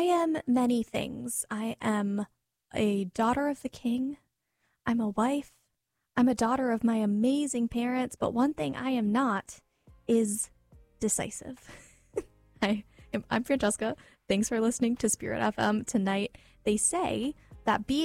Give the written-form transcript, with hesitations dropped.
am many things. I am a daughter of the king. I'm a wife. I'm a daughter of my amazing parents. But one thing I am not is decisive. I'm Francesca. Thanks for listening to Spirit FM tonight. They say that being